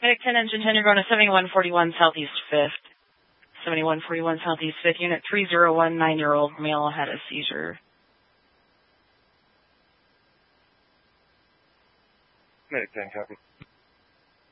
Medic 10, Engine 10, you're going to 7141 Southeast 5th. 7141 Southeast 5th, Unit 301, 9-year-old male had a seizure. Medic 10, copy.